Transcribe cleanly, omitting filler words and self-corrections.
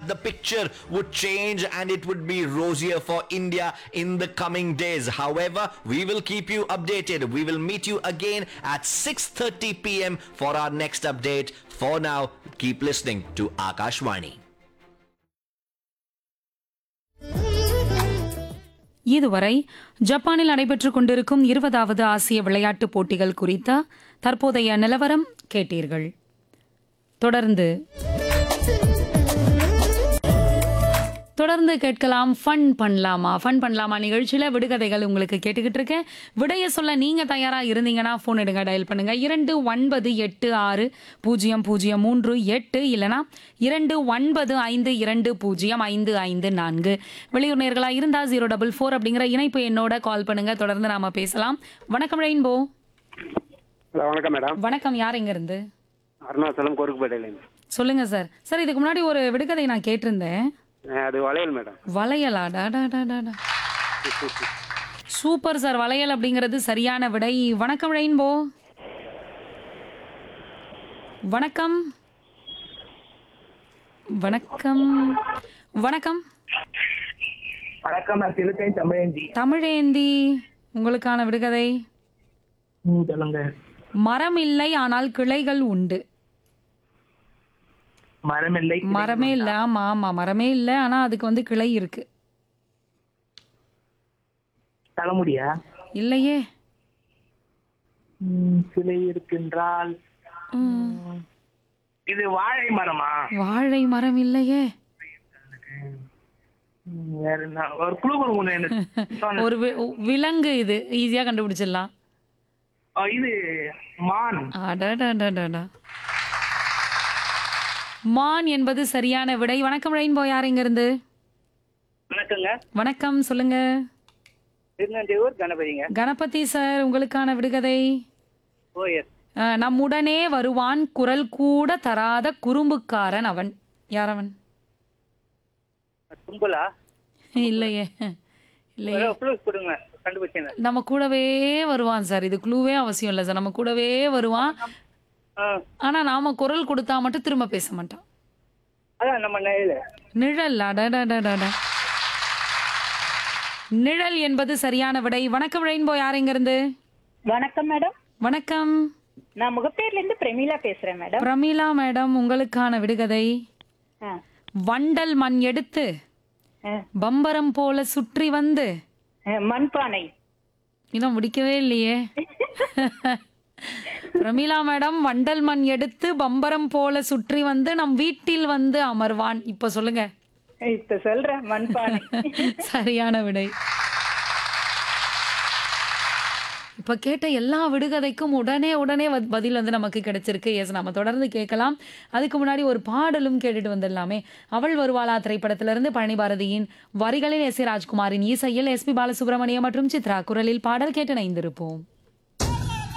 the picture would change and it would be rosier for India in the coming days. However, we will keep you updated. We will meet you again at 6:30 p.m. for our next update. For now, keep listening to Akashvani. இதுவரை ஜப்பானில் நடைபெற்றுக் கொண்டிருக்கும் 20வது ஆசிய விளையாட்டுப் போட்டிகள் குறித்த தற்போதைய நிலவரம் கேட்டீர்கள். தொடர்ந்து கேட்கலாம் ஃபன் பண்ணலாமா நிகழ்ச்சியில விடுகதைகள் உங்களுக்கு கேட்டுக்கிட்டு இருக்கேன். விடைய சொல்ல நீங்க தயாரா இருந்தீங்கன்னா போன் எடுங்க, டயல் பண்ணுங்க 29860038 இல்லனா 2952205554. வெளியூர் நேர்களா இருந்தா 044 அப்படிங்கிற இணைப்பு என்னோட கால் பண்ணுங்க. தொடர்ந்து நாம பேசலாம். வணக்கம் ரெயின்போ. வணக்கம் மேடம். வணக்கம், யார் எங்க இருந்து? அருணாச்சலம் கோருக்குப்பேட்டையில. சொல்லுங்க சார். சார், இதுக்கு முன்னாடி ஒரு விடுகதை நான் கேட்டிருந்தேன். அது வளையல் மேடம். வளையலா? Super sir. வளையல் அப்படிங்கிறது சரியான விடை. வணக்கம் ரெயின்போ. வணக்கம் வணக்கம் வணக்கம் வணக்கம். நான் சிலுக்கை தமிழேந்தி. தமிழேந்தி, உங்களுக்கான விடுகதை. சொல்லுங்க. மரம் இல்லை ஆனால் கிளைகள் உண்டு. மரமில்லை. மரமே இல்ல. ஆமா ஆமா, மரமே இல்ல, ஆனா அதுக்கு வந்து கிளை இருக்கு. தலைமுடியா? இல்லையே. கிளை இருக்கின்றால் இது வாழை மரமா? வாழை மரம் இல்லையே. வேற என்ன? ஒரு குழு கொடுங்க. ஒரு விலங்கு, இது ஈஸியா கண்டுபிடிச்சிடலாம். இது மான். அடடடடடா. மான் என்பது சரியான விடை. வணக்கம் ரெயின்போ, யார் எங்க இருந்து? வணக்கங்க. வணக்கம், சொல்லுங்க. திருநெல்வேலூர் கணபதிங்க. கணபதி சார், உங்களுக்கான விடுகதை. ஓஎஸ். நம்முடனே வருவான், குரல் கூட தராத குறும்புக்காரன் அவன். யார் அவன்? கும்பலா? இல்லையே இல்லையே. கொடுங்க, கண்டுபிடிச்சேன். நம்ம கூடவே வருவான் சார். இது க்ளூவே அவசியம் இல்லை சார். நம்ம கூடவே வருவான், ஆனா நாம குரல் கொடுத்தா மட்டும் திரும்ப பேச மாட்டான். அதான் நம்ம நிழல். அடடடடா. நிழல் என்பது சரியான விடை. வணக்கம் ரெயின்போ, யார் எங்க இருந்து? வணக்கம் மேடம். வணக்கம். நான் முகப்பேர்ல இருந்து பிரமீளா பேசுறேன் மேடம். பிரமீளா மேடம், உங்களுக்கான விடுகதை. வண்டல் மண் எடுத்து பம்பரம் போல சுற்றி வந்து மண்பானை. இன்னும் முடிக்கவே இல்லையே. பிரமீளா மேடம், வண்டல் மண் எடுத்து பம்பரம் போல சுற்றி வந்து நம் வீட்டில் வந்து அமர்வான். இப்ப சொல்லுங்க. இப்ப சொல்றேன், மண்பானை. சரியான விடை. இப்ப கேட்ட எல்லா விடுகதைக்கும் உடனே பதில் வந்து நமக்கு கிடைச்சிருக்கு. எஸ், நம்ம தொடர்ந்து கேட்கலாம். அதுக்கு முன்னாடி ஒரு பாடலும் கேட்டுட்டு வந்துடலாமே. அவள் வருவாளா திரைப்படத்திலிருந்து பழனி பாரதியின் வரிகளில் எஸ் ஏ ராஜ்குமாரின் இசையில் எஸ்பி பாலசுப்ரமணியம் மற்றும் சித்ரா குரலில் பாடல் கேட்டு இணைந்திருப்போம்.